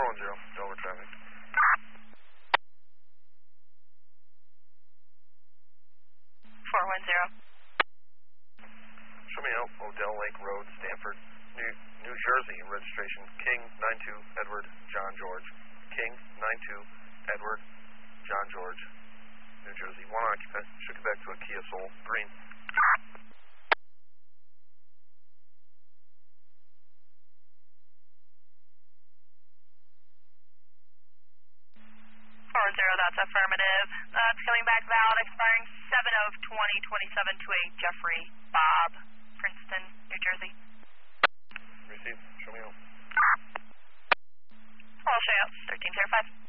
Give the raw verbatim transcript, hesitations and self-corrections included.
one zero, Delaware traffic. four one zero. Show me out, Odell Lake Road, Stanford, New, New Jersey, registration King nine two Edward John George. King nine two Edward John George, New Jersey. One occupant, should get back to a Kia Soul, green. four zero, that's affirmative. That's coming back valid, expiring seven of twenty twenty-seven to a Jeffrey Bob, Princeton, New Jersey. Receive, show me out. I'll show you out, thirteen zero five.